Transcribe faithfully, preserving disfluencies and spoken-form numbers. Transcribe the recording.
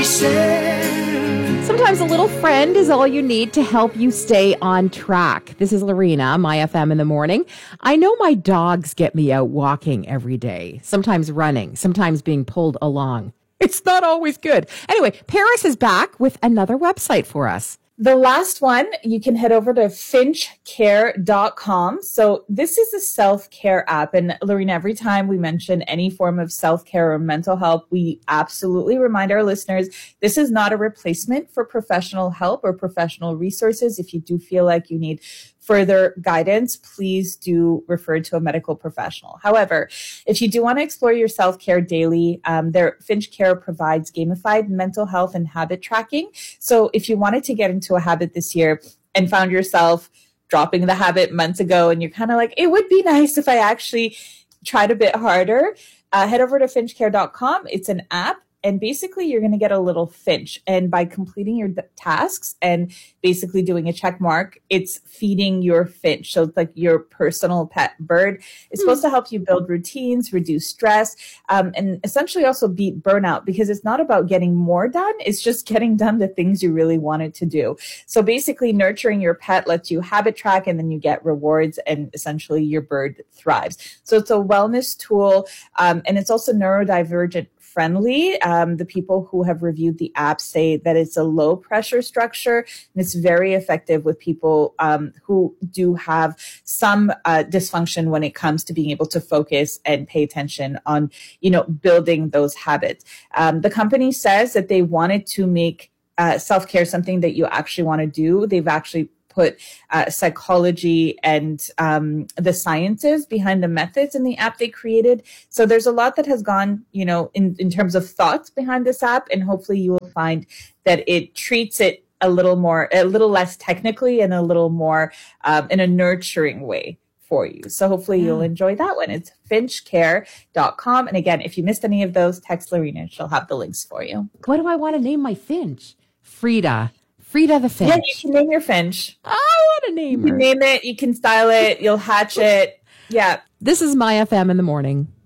Sometimes a little friend is all you need to help you stay on track. This is Lorena, My F M in the morning. I know my dogs get me out walking every day, sometimes running, sometimes being pulled along. It's not always good. Anyway, Paris is back with another website for us. The last one, you can head over to finch care dot com. So this is a self-care app. And Lorena, every time we mention any form of self-care or mental health, we absolutely remind our listeners, this is not a replacement for professional help or professional resources. If you do feel like you need further guidance, please do refer to a medical professional. However, if you do want to explore your self-care daily, um, there, Finch Care provides gamified mental health and habit tracking. So if you wanted to get into a habit this year and found yourself dropping the habit months ago and you're kind of like, it would be nice if I actually tried a bit harder, uh, head over to finch care dot com. It's an app. And basically, you're going to get a little finch. And by completing your d- tasks and basically doing a check mark, it's feeding your finch. So it's like your personal pet bird. It's mm. supposed to help you build routines, reduce stress, um, and essentially also beat burnout, because it's not about getting more done. It's just getting done the things you really wanted to do. So basically, nurturing your pet lets you habit track, and then you get rewards, and essentially your bird thrives. So it's a wellness tool, um, and it's also neurodivergent friendly. Um, the people who have reviewed the app say that it's a low pressure structure, and it's very effective with people um, who do have some uh, dysfunction when it comes to being able to focus and pay attention on, you know, building those habits. Um, the company says that they wanted to make uh, self-care something that you actually want to do. They've actually put uh, psychology and um, the sciences behind the methods in the app they created. So there's a lot that has gone, you know, in, in terms of thoughts behind this app. And hopefully you will find that it treats it a little more, a little less technically and a little more um, in a nurturing way for you. So hopefully yeah. you'll enjoy that one. It's finch care dot com. And again, if you missed any of those, text Lorena. She'll have the links for you. What do I want to name my finch? Frida. Frida the Finch. Yeah, you can name your Finch. I want to name her. You can name it. You can style it. You'll hatch it. Yeah. This is My F M in the morning.